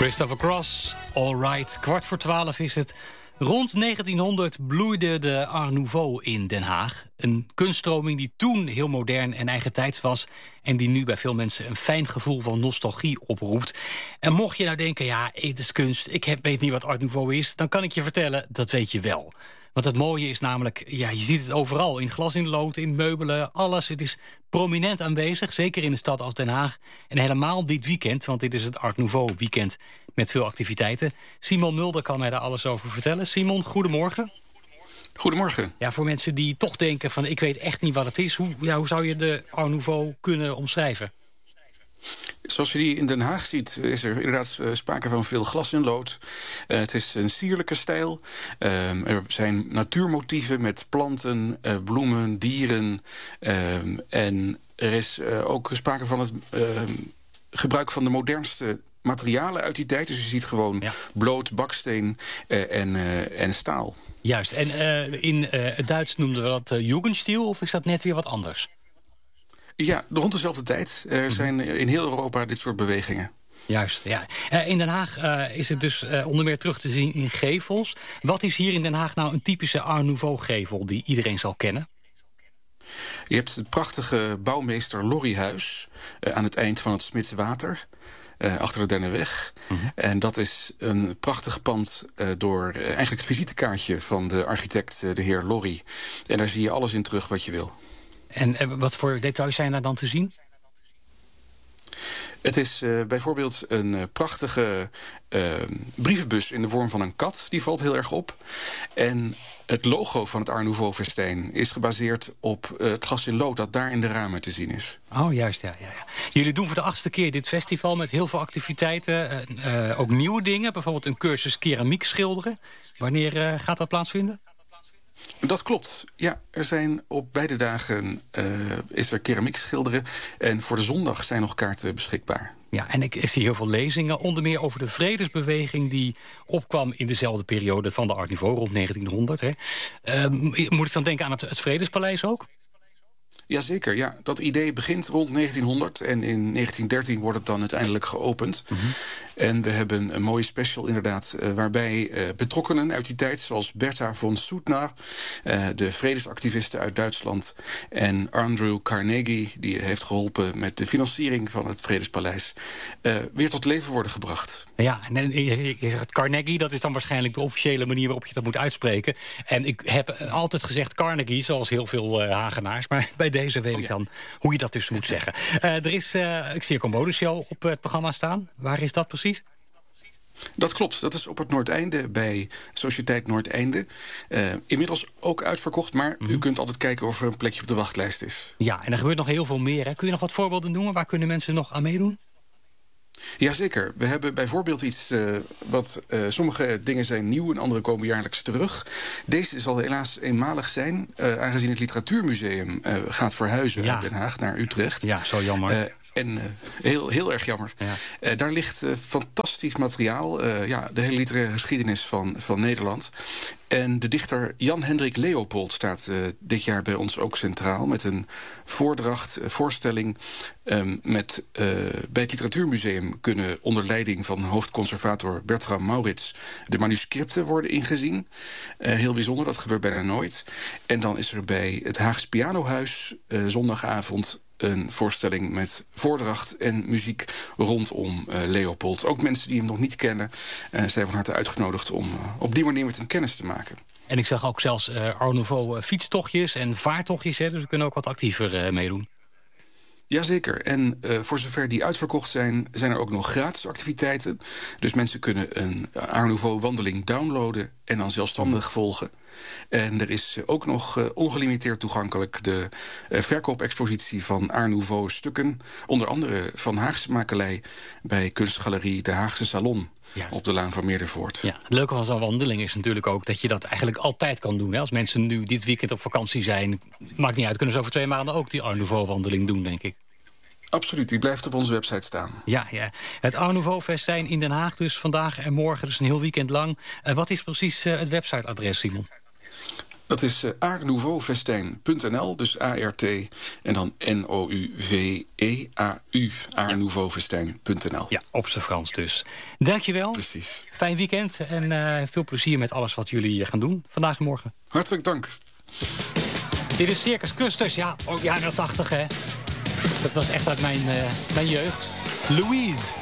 Christopher Cross, all right. 11:15 is het. Rond 1900 bloeide de Art Nouveau in Den Haag. Een kunststroming die toen heel modern en eigentijds was en die nu bij veel mensen een fijn gevoel van nostalgie oproept. En mocht je nou denken, ja, het is kunst, weet niet wat Art Nouveau is, dan kan ik je vertellen, dat weet je wel. Want het mooie is namelijk, ja, je ziet het overal. In glas in lood, in meubelen, alles. Het is prominent aanwezig, zeker in een stad als Den Haag. En helemaal dit weekend, want dit is het Art Nouveau weekend met veel activiteiten. Simon Mulder kan mij daar alles over vertellen. Simon, goedemorgen. Goedemorgen. Ja, voor mensen die toch denken van ik weet echt niet wat het is. Hoe zou je de Art Nouveau kunnen omschrijven? Zoals je die in Den Haag ziet, is er inderdaad sprake van veel glas in lood. Het is een sierlijke stijl. Er zijn natuurmotieven met planten, bloemen, dieren. En er is ook sprake van het gebruik van de modernste materialen uit die tijd. Dus je ziet gewoon bloot, baksteen en staal. Juist. En in het Duits noemden we dat Jugendstil, of is dat net weer wat anders? Ja, rond dezelfde tijd. Er zijn in heel Europa dit soort bewegingen. Juist, ja. In Den Haag is het dus onder meer terug te zien in gevels. Wat is hier in Den Haag nou een typische Art Nouveau-gevel die iedereen zal kennen? Je hebt het prachtige bouwmeester Lorryhuis aan het eind van het Smidswater, achter de Dennenweg. En dat is een prachtig pand door eigenlijk het visitekaartje van de architect, de heer Lorry. En daar zie je alles in terug wat je wil. En wat voor details zijn daar dan te zien? Het is bijvoorbeeld een prachtige brievenbus in de vorm van een kat. Die valt heel erg op. En het logo van het Art Nouveau festijn is gebaseerd op het glas in lood dat daar in de ramen te zien is. Oh, juist, ja. Jullie doen voor de 8e keer dit festival met heel veel activiteiten. Ook nieuwe dingen, bijvoorbeeld een cursus keramiek schilderen. Wanneer gaat dat plaatsvinden? Dat klopt. Ja, er zijn op beide dagen is er keramiek schilderen. En voor de zondag zijn nog kaarten beschikbaar. Ja, en ik zie heel veel lezingen. Onder meer over de vredesbeweging die opkwam in dezelfde periode van de Art Nouveau, rond 1900. Hè. Moet ik dan denken aan het Vredespaleis ook? Jazeker, ja. Dat idee begint rond 1900 en in 1913 wordt het dan uiteindelijk geopend. En we hebben een mooie special inderdaad, waarbij betrokkenen uit die tijd, zoals Bertha von Suttner, de vredesactivisten uit Duitsland, en Andrew Carnegie, die heeft geholpen met de financiering van het Vredespaleis, weer tot leven worden gebracht. Ja, en je zegt Carnegie, dat is dan waarschijnlijk de officiële manier waarop je dat moet uitspreken. En ik heb altijd gezegd Carnegie, zoals heel veel Hagenaars, maar bij deze weet ik dan hoe je dat dus moet zeggen. Er is, ik zie een Commodeshow op het programma staan. Waar is dat precies? Dat klopt, dat is op het Noordeinde bij Sociëteit Noordeinde. Inmiddels ook uitverkocht, maar u kunt altijd kijken of er een plekje op de wachtlijst is. Ja, en er gebeurt nog heel veel meer. Hè? Kun je nog wat voorbeelden noemen? Waar kunnen mensen nog aan meedoen? Jazeker. We hebben bijvoorbeeld iets sommige dingen zijn nieuw en andere komen jaarlijks terug. Deze zal helaas eenmalig zijn, aangezien het Literatuurmuseum gaat verhuizen uit Den Haag naar Utrecht. Ja, zo jammer. Heel erg jammer. Ja. Daar ligt fantastisch materiaal. De hele literaire geschiedenis van Nederland. En de dichter Jan Hendrik Leopold staat dit jaar bij ons ook centraal met een voorstelling. Bij het Literatuurmuseum kunnen onder leiding van hoofdconservator Bertram Maurits de manuscripten worden ingezien. Heel bijzonder, dat gebeurt bijna nooit. En dan is er bij het Haags Pianohuis zondagavond een voorstelling met voordracht en muziek rondom Leopold. Ook mensen die hem nog niet kennen zijn van harte uitgenodigd om op die manier met hem kennis te maken. En ik zag ook zelfs Art Nouveau fietstochtjes en vaartochtjes, hè, dus we kunnen ook wat actiever meedoen. Jazeker. En voor zover die uitverkocht zijn, zijn er ook nog gratis activiteiten. Dus mensen kunnen een Art Nouveau wandeling downloaden en dan zelfstandig volgen. En er is ook nog ongelimiteerd toegankelijk de verkoopexpositie van Art Nouveau stukken. Onder andere van Haagse makelij bij kunstgalerie De Haagse Salon. Ja. Op de Laan van Meerdervoort. Ja, het leuke van zo'n wandeling is natuurlijk ook dat je dat eigenlijk altijd kan doen. Hè? Als mensen nu dit weekend op vakantie zijn, maakt niet uit, kunnen ze over 2 maanden ook die Art Nouveau wandeling doen, denk ik. Absoluut, die blijft op onze website staan. Ja. Het Art Nouveau festijn in Den Haag dus vandaag en morgen, dus een heel weekend lang. Wat is precies het websiteadres, Simon? Dat is aartnouveaufestijn.nl, dus ART en dan NOUVEAU, aartnouveaufestijn.nl. Ja, op z'n Frans dus. Dankjewel. Precies. Fijn weekend en veel plezier met alles wat jullie gaan doen vandaag en morgen. Hartelijk dank. Dit is Circus Custers, ja, ook jaren 80 hè. Dat was echt uit mijn jeugd. Louise.